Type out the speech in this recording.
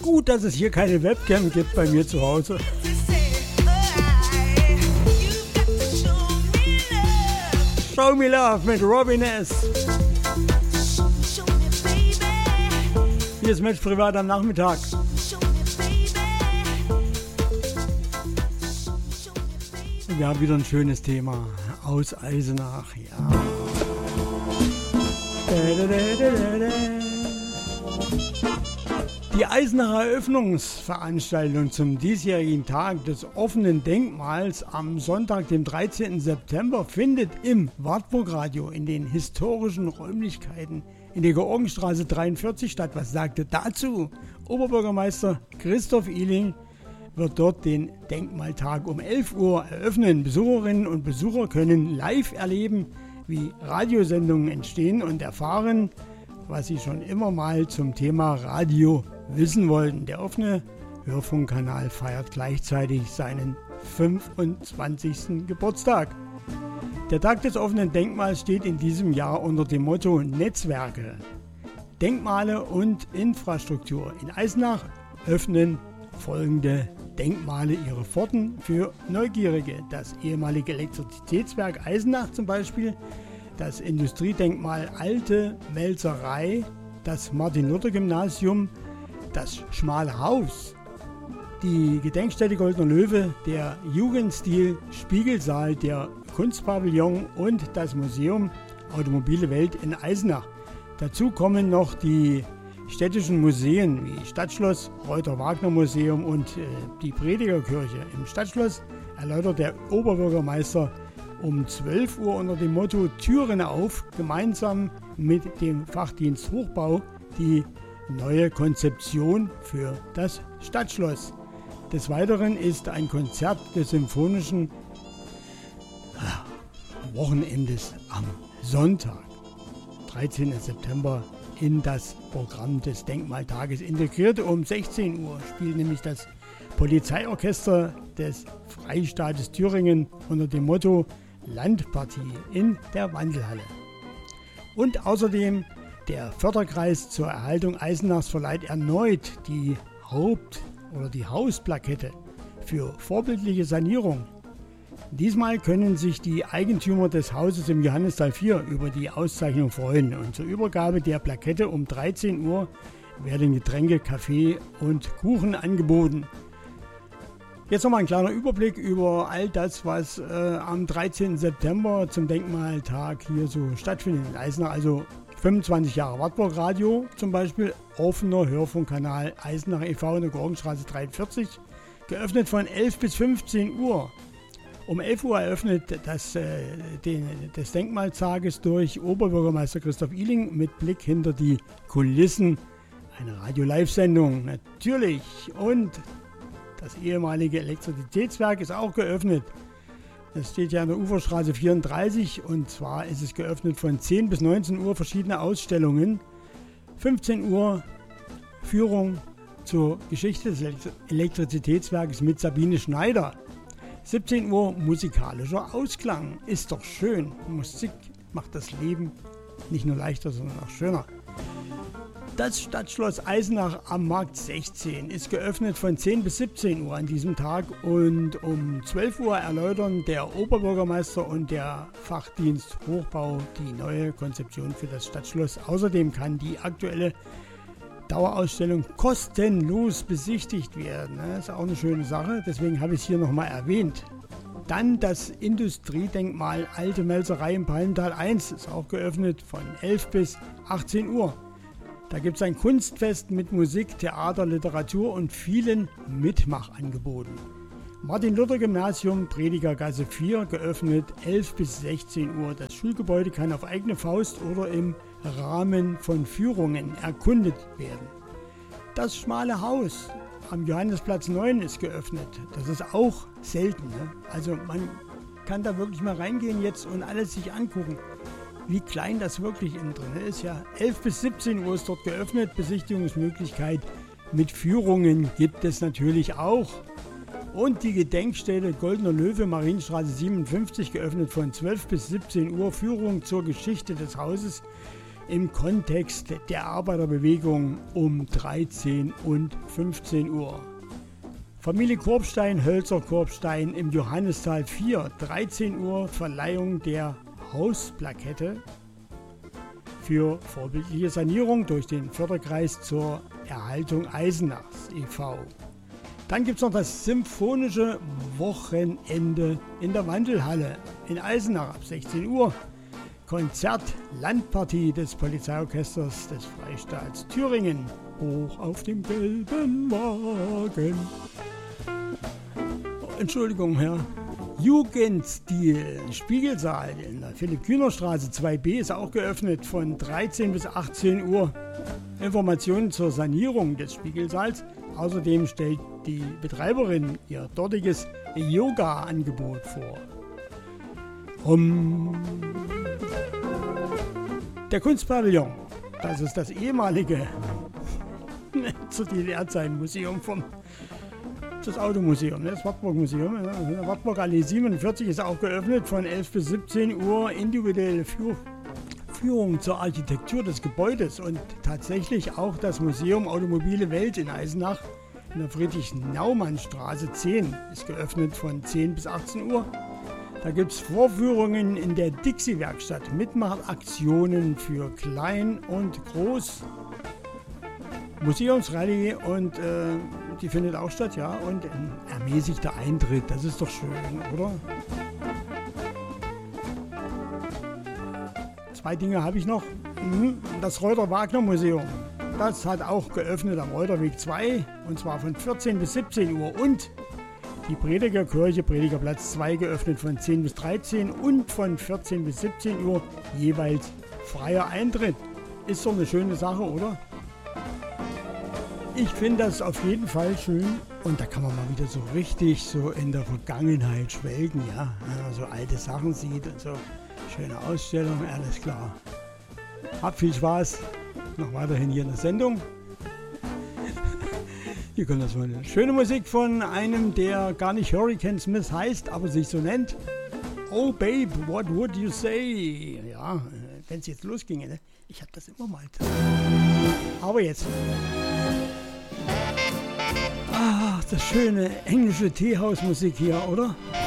Gut, dass es hier keine Webcam gibt bei mir zu Hause. Show Me Love mit Robin S. Hier ist Mensch Privat am Nachmittag. Und wir haben wieder ein schönes Thema aus Eisenach. Ja. Die Eisenacher Eröffnungsveranstaltung zum diesjährigen Tag des offenen Denkmals am Sonntag, dem 13. September, findet im Wartburg-Radio in den historischen Räumlichkeiten in der Georgenstraße 43 statt. Was sagte dazu? Oberbürgermeister Christoph Ihling wird dort den Denkmaltag um 11 Uhr eröffnen. Besucherinnen und Besucher können live erleben, wie Radiosendungen entstehen und erfahren, was sie schon immer mal zum Thema Radio wissen wollten. Der offene Hörfunkkanal feiert gleichzeitig seinen 25. Geburtstag. Der Tag des offenen Denkmals steht in diesem Jahr unter dem Motto Netzwerke, Denkmale und Infrastruktur. In Eisenach öffnen folgende Denkmale ihre Pforten für Neugierige. Das ehemalige Elektrizitätswerk Eisenach zum Beispiel, das Industriedenkmal Alte Melzerei, das Martin-Luther-Gymnasium, das Schmale Haus, die Gedenkstätte Goldener Löwe, der Jugendstil Spiegelsaal, der Kunstpavillon und das Museum Automobile Welt in Eisenach. Dazu kommen noch die städtischen Museen wie Stadtschloss, Reuter-Wagner-Museum und die Predigerkirche. Im Stadtschloss erläutert der Oberbürgermeister um 12 Uhr unter dem Motto Türen auf, gemeinsam mit dem Fachdienst Hochbau, die neue Konzeption für das Stadtschloss. Des Weiteren ist ein Konzert des Symphonischen Wochenendes am Sonntag, 13. September, in das Programm des Denkmaltages integriert. Um 16 Uhr spielt nämlich das Polizeiorchester des Freistaates Thüringen unter dem Motto Landpartie in der Wandelhalle. Und außerdem der Förderkreis zur Erhaltung Eisenachs verleiht erneut die Hausplakette für vorbildliche Sanierung. Diesmal können sich die Eigentümer des Hauses im Johannisthal 4 über die Auszeichnung freuen. Und zur Übergabe der Plakette um 13 Uhr werden Getränke, Kaffee und Kuchen angeboten. Jetzt nochmal ein kleiner Überblick über all das, was am 13. September zum Denkmaltag hier so stattfindet in Eisenach. Also 25 Jahre Wartburg-Radio zum Beispiel, offener Hörfunkkanal Eisenach e.V. in der Georgenstraße 43, geöffnet von 11 bis 15 Uhr. Um 11 Uhr eröffnet des Denkmaltages durch Oberbürgermeister Christoph Ihling mit Blick hinter die Kulissen eine Radio-Live-Sendung natürlich. Und das ehemalige Elektrizitätswerk ist auch geöffnet. Das steht ja an der Uferstraße 34 und zwar ist es geöffnet von 10 bis 19 Uhr verschiedene Ausstellungen. 15 Uhr Führung zur Geschichte des Elektrizitätswerkes mit Sabine Schneider. 17 Uhr musikalischer Ausklang. Ist doch schön. Musik macht das Leben nicht nur leichter, sondern auch schöner. Das Stadtschloss Eisenach am Markt 16 ist geöffnet von 10 bis 17 Uhr an diesem Tag und um 12 Uhr erläutern der Oberbürgermeister und der Fachdienst Hochbau die neue Konzeption für das Stadtschloss. Außerdem kann die aktuelle Dauerausstellung kostenlos besichtigt werden. Das ist auch eine schöne Sache, deswegen habe ich es hier nochmal erwähnt. Dann das Industriedenkmal Alte Melzerei im Palmtal 1 ist auch geöffnet von 11 bis 18 Uhr. Da gibt es ein Kunstfest mit Musik, Theater, Literatur und vielen Mitmachangeboten. Martin-Luther-Gymnasium, Predigergasse 4, geöffnet 11 bis 16 Uhr. Das Schulgebäude kann auf eigene Faust oder im Rahmen von Führungen erkundet werden. Das Schmale Haus am Johannisplatz 9 ist geöffnet. Das ist auch selten. Ne? Also man kann da wirklich mal reingehen jetzt und alles sich angucken, wie klein das wirklich innen drin ist. Ja, 11 bis 17 Uhr ist dort geöffnet. Besichtigungsmöglichkeit mit Führungen gibt es natürlich auch. Und die Gedenkstätte Goldener Löwe, Marienstraße 57, geöffnet von 12 bis 17 Uhr. Führung zur Geschichte des Hauses im Kontext der Arbeiterbewegung um 13 und 15 Uhr. Familie Korbstein, Hölzer Korbstein im Johannisthal 4, 13 Uhr Verleihung der Hausplakette für vorbildliche Sanierung durch den Förderkreis zur Erhaltung Eisenachs e.V. Dann gibt es noch das Symphonische Wochenende in der Wandelhalle in Eisenach ab 16 Uhr. Konzert Landpartie des Polizeiorchesters des Freistaats Thüringen. Hoch auf dem gelben Wagen. Entschuldigung, Herr. Jugendstil, Spiegelsaal in der Philipp-Kühner-Straße 2b ist auch geöffnet von 13 bis 18 Uhr. Informationen zur Sanierung des Spiegelsaals. Außerdem stellt die Betreiberin ihr dortiges Yoga-Angebot vor. Der Kunstpavillon, das ist das ehemalige zu DDR-Zeiten-Museum das Automuseum, das Wartburg-Museum. In der Wartburg Allee 47 ist auch geöffnet von 11 bis 17 Uhr. Individuelle Führung zur Architektur des Gebäudes und tatsächlich auch das Museum Automobile Welt in Eisenach in der Friedrich-Naumann-Straße 10 ist geöffnet von 10 bis 18 Uhr. Da gibt es Vorführungen in der Dixie-Werkstatt, Mitmachaktionen für Klein und Groß, Museumsrallye und die findet auch statt, ja, und ein ermäßigter Eintritt, das ist doch schön, oder? 2 Dinge habe ich noch. Das Reuter-Wagner-Museum, das hat auch geöffnet am Reuterweg 2 und zwar von 14 bis 17 Uhr und die Predigerkirche, Predigerplatz 2 geöffnet von 10 bis 13 und von 14 bis 17 Uhr jeweils freier Eintritt. Ist doch eine schöne Sache, oder? Ich finde das auf jeden Fall schön und da kann man mal wieder so richtig so in der Vergangenheit schwelgen, ja, so alte Sachen sieht und so. Schöne Ausstellung, alles klar. Habt viel Spaß, noch weiterhin hier in der Sendung. Hier kommt das mal eine schöne Musik von einem, der gar nicht Hurricane Smith heißt, aber sich so nennt. Oh Babe, what would you say? Ja, wenn es jetzt losginge, ne? Ich hab das immer mal. Aber jetzt. Ach, das schöne englische Teehausmusik hier, oder?